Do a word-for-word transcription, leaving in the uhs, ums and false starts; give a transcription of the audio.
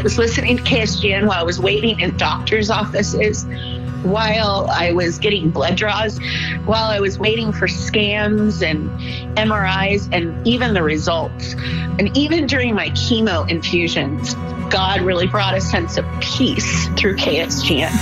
was listening to K S G N while I was waiting in doctor's offices, while I was getting blood draws, while I was waiting for scans and M R Is and even the results. And even during my chemo infusions, God really brought a sense of peace through K S G N.